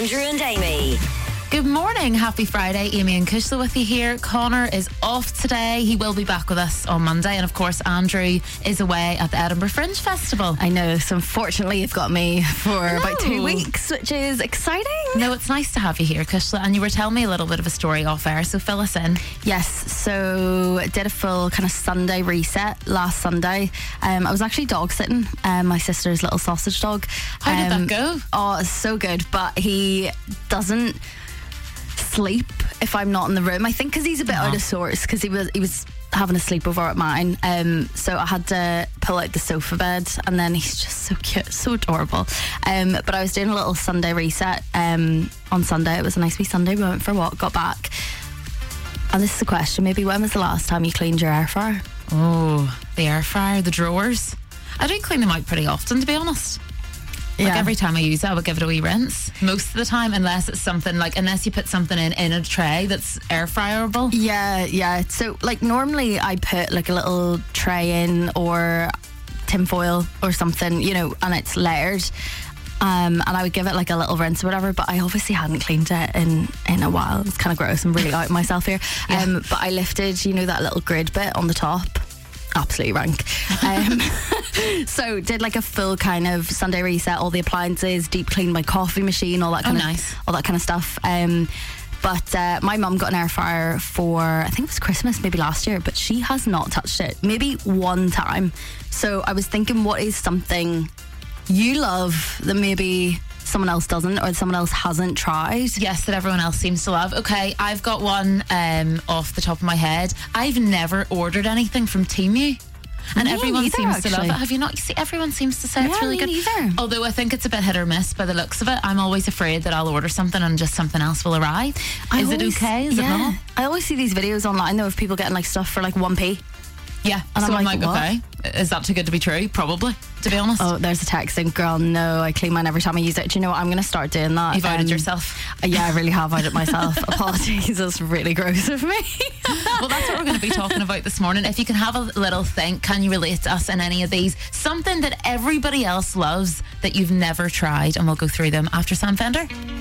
Andrew and Amy. Good morning, happy Friday. Amy and Kushla with you here. Connor is off today. He will be back with us on Monday. And of course, Andrew is away at the Edinburgh Fringe Festival. I know, so unfortunately you've got me for about 2 weeks, which is exciting. No, it's nice to have you here, Kushla. And you were telling me a little bit of a story off air, so fill us in. Yes, so did a full kind of Sunday reset last Sunday. I was actually dog sitting my sister's little sausage dog. How did that go? Oh, it's so good, but he doesn't sleep if I'm not in the room. I think because he's a bit out of sorts, because he was having a sleepover at mine, so I had to pull out the sofa bed, and then he's just so cute, so adorable. But I was doing a little Sunday reset on Sunday. It was a nice wee Sunday. We went for a walk, got back, and this is the question, maybe when was the last time you cleaned your air fryer? Oh, the air fryer, the drawers. I do clean them out pretty often, to be honest. Like every time I use it, I would give it a wee rinse. Most of the time, unless it's something like, unless you put something in a tray that's air fryerable. Yeah. So like normally I put like a little tray in or tinfoil or something, you know, and it's layered. And I would give it like a little rinse or whatever, but I obviously hadn't cleaned it in a while. It's kind of gross. I'm really out of myself here. But I lifted, you know, that little grid bit on the top. Absolutely rank. So did like a full kind of Sunday reset, all the appliances, deep cleaned my coffee machine, all that kind of stuff. But my mum got an air fryer for, I think it was Christmas, maybe last year, but she has not touched it, maybe one time. So I was thinking, what is something you love that maybe someone else doesn't, or someone else hasn't tried? Yes, that everyone else seems to love. Okay, I've got one off the top of my head. I've never ordered anything from Temu, and everyone seems to love it. Have you not? You see, everyone seems to say it's really good. Neither. Although I think it's a bit hit or miss by the looks of it. I'm always afraid that I'll order something and just something else will arrive. Is it okay? Is it not? I always see these videos online though of people getting like stuff for like 1p. Yeah, and so I'm like, okay, is that too good to be true? Probably, to be honest. Oh, there's a text saying, girl, no, I clean mine every time I use it. Do you know what? I'm going to start doing that. You've outed yourself. Yeah, I really have outed myself. Apologies, that's really gross of me. Well, that's what we're going to be talking about this morning. If you can have a little think, can you relate to us in any of these? Something that everybody else loves that you've never tried, and we'll go through them after Sam Fender.